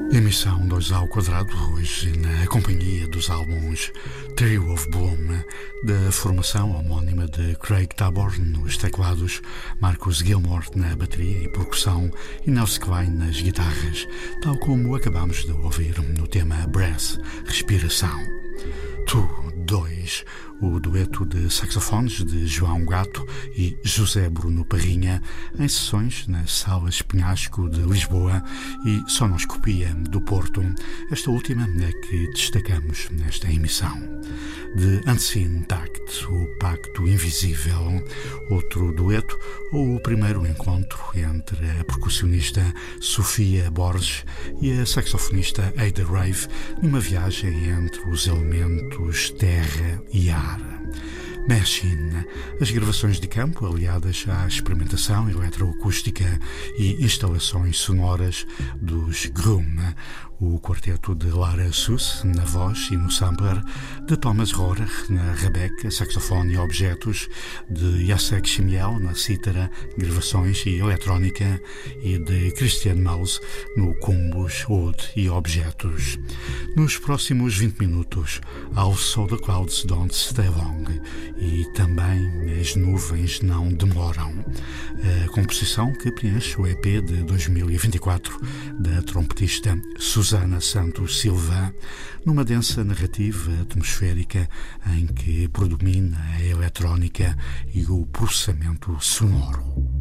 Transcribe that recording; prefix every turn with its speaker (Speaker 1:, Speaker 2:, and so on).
Speaker 1: Emissão 2 ao quadrado, hoje na companhia dos álbuns Trio of Bloom, da formação homónima de Craig Taborn nos teclados, Marcus Gilmore na bateria e percussão e Nels Klein nas guitarras, tal como acabamos de ouvir no tema Breath, Respiração. Tu, 2, o dueto de saxofones de João Gato e José Bruno Parrinha, em sessões na Sala Penhasco de Lisboa e Sonoscopia do Porto, esta última é que destacamos nesta emissão. De Unseen Tact, o Pacto Invisível, outro dueto ou o primeiro encontro entre a percussionista Sofia Borges e a saxofonista Ada Rave numa viagem entre os elementos terra e ar. Machine, as gravações de campo aliadas à experimentação eletroacústica e instalações sonoras dos Groom, o quarteto de Lara Suss na voz e no sampler, de Thomas Rohrer na rabeca, saxofone e objetos, de Jacek Chimiel na cítara, gravações e eletrónica e de Christian Maus no combos, oud e objetos. Nos próximos 20 minutos, Also the Clouds Don't Stay Long e também As Nuvens Não Demoram, a composição que preenche o EP de 2024 da trompetista Susana Santos Silva, numa densa narrativa atmosférica em que predomina a eletrónica e o processamento sonoro.